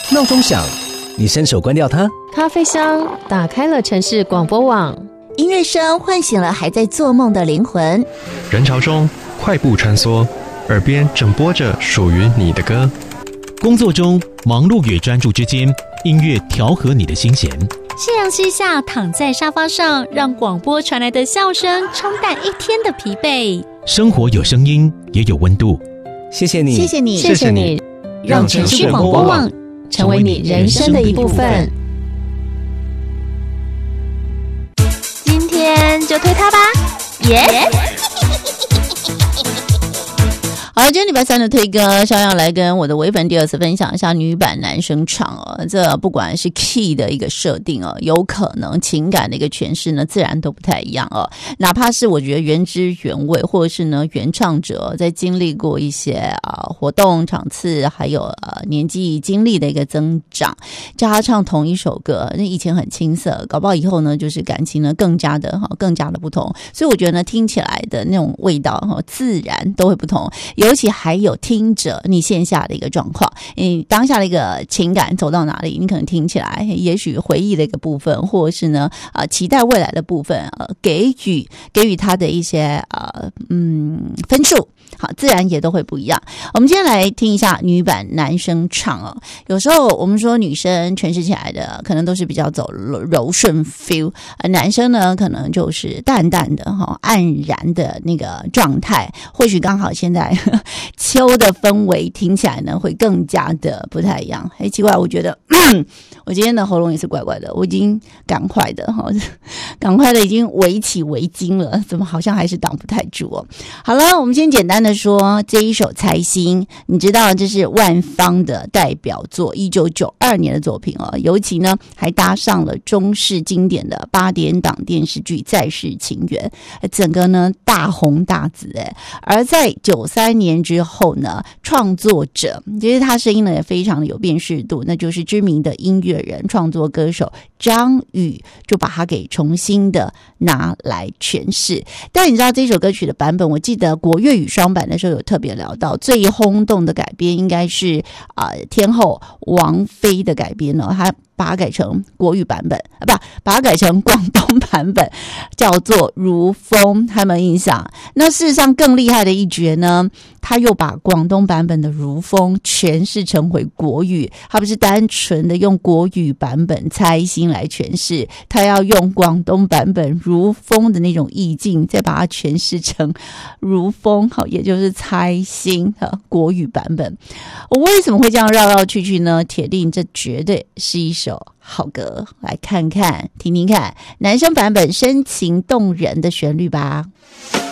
闹钟响，你伸手关掉它。 咖啡香打开了城市广播网， 音乐声唤醒了还在做梦的灵魂。 人潮中快步穿梭，耳边正播着属于你的歌。 工作中忙碌与专注之间，音乐调和你的心弦。 夕阳西下，躺在沙发上，让广播传来的笑声冲淡一天的疲惫。 生活有声音，也有温度。 谢谢你， 谢谢你， 谢谢你，让城市广播网成为你人生的一部分。 今天就推它吧，耶！ 好，今天礼拜三的推歌，想要来跟我的微粉第二次分享一下女版男生唱哦。这不管是 key 的一个设定哦，有可能情感的一个诠释呢，自然都不太一样哦。哪怕是我觉得原汁原味，或者是呢原唱者在经历过一些活动场次，还有年纪经历的一个增长，叫他唱同一首歌，那以前很青涩，搞不好以后呢就是感情呢更加的不同。所以我觉得呢听起来的那种味道自然都会不同。尤其还有听着你线下的一个状况，你当下的一个情感走到哪里，你可能听起来也许回忆的一个部分，或者是呢期待未来的部分，给予他的一些分数，好，自然也都会不一样。我们今天来听一下女版男生唱哦。有时候我们说女生诠释起来的可能都是比较走柔顺 feel， 男生呢可能就是淡淡的黯然的那个状态。或许刚好现在秋的氛围听起来呢会更加的不太一样。奇怪，我觉得我今天的喉咙也是怪怪的，我已经赶快的已经围起围巾了，怎么好像还是挡不太住哦。好了，我们先简单的说这一首《猜心》，你知道这是万芳的代表作，1992年的作品哦，尤其呢还搭上了中视经典的8点档电视剧《再世情缘》，整个呢大红大紫哎。而在93年之后呢，创作者其实他声音呢也非常的有辨识度，那就是知名的音乐人创作歌手张宇，就把它给重新的拿来诠释。但你知道这首歌曲的版本，我记得国粤语双版的时候有特别聊到，最轰动的改编应该是天后王菲的改编哦，她把它改成国语版本把它改成广东版本，叫做如风，还有没有印象？那事实上更厉害的一绝呢，他又把广东版本的如风诠释成为国语，他不是单纯的用国语版本猜心来诠释，他要用广东版本如风的那种意境再把它诠释成如风，也就是猜心国语版本。我为什么会这样绕绕去去呢？铁定这绝对是一首好歌，来看看听听看男生版本深情动人的旋律吧。